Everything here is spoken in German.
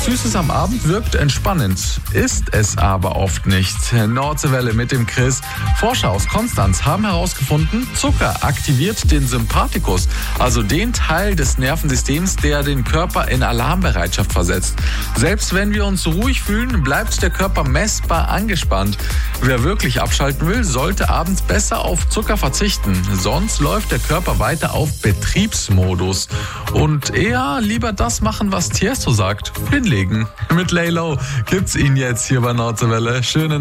Süßes am Abend wirkt entspannend, ist es aber oft nicht. Nordseewelle mit dem Chris. Forscher aus Konstanz haben herausgefunden, Zucker aktiviert den Sympathikus, also den Teil des Nervensystems, der den Körper in Alarmbereitschaft versetzt. Selbst wenn wir uns ruhig fühlen, bleibt der Körper messbar angespannt. Wer wirklich abschalten will, sollte abends besser auf Zucker verzichten. Sonst läuft der Körper weiter auf Betriebsmodus. Und eher lieber das machen, was Tiesto sagt. Hinlegen. Mit Laylow gibt's ihn jetzt hier bei Nordseewelle. Schönen